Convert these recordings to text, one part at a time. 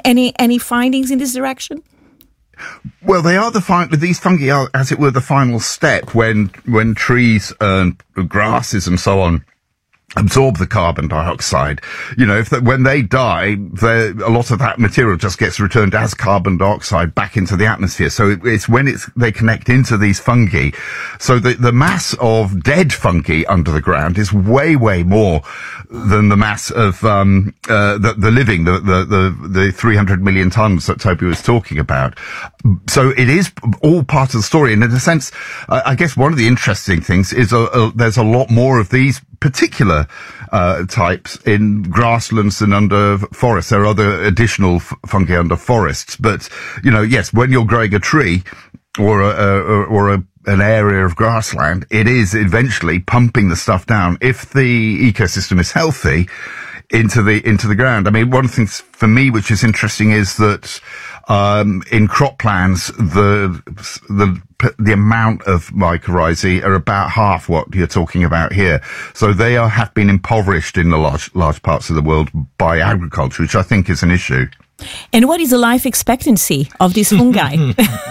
Any findings in this direction? Well, they are these fungi are, as it were, the final step when trees and grasses and so on absorb the carbon dioxide. You know, when they die, a lot of that material just gets returned as carbon dioxide back into the atmosphere. So it's when they connect into these fungi. So the mass of dead fungi under the ground is way, way more than the mass of the living, the 300 million tons that Toby was talking about. So it is all part of the story. And in a sense, I guess one of the interesting things is there's a lot more of these particular types in grasslands and under forests. There are other additional fungi under forests, but you know, yes, when you're growing a tree or an area of grassland, it is eventually pumping the stuff down, if the ecosystem is healthy, into the ground. I mean, one of the things for me which is interesting is that in croplands, the amount of mycorrhizae are about half what you're talking about here. So they have been impoverished in the large parts of the world by agriculture, which I think is an issue. And what is the life expectancy of these fungi?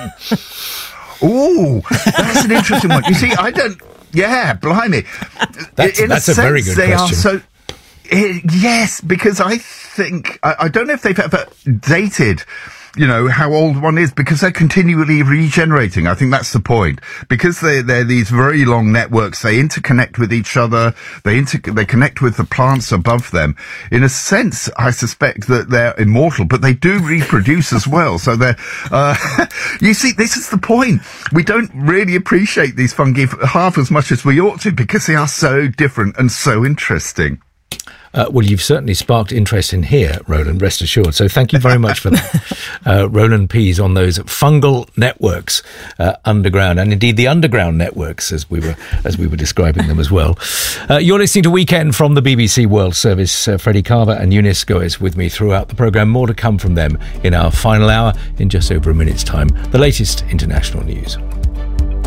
Oh, that's an interesting one. You see, blimey. That's a very good question. Yes, because I think, I don't know if they've ever dated, you know, how old one is, because they're continually regenerating. I think that's the point. Because they're these very long networks, they interconnect with each other, they connect with the plants above them. In a sense, I suspect that they're immortal, but they do reproduce as well. So they're, you see, this is the point. We don't really appreciate these fungi half as much as we ought to, because they are so different and so interesting. Well, you've certainly sparked interest in here, Roland, rest assured. So thank you very much for that. Roland Pease on those fungal networks underground, and indeed the underground networks as we were describing them as well. You're listening to Weekend from the BBC World Service. Freddie Carver and Eunice Goes with me throughout the programme. More to come from them in our final hour in just over a minute's time. The latest international news.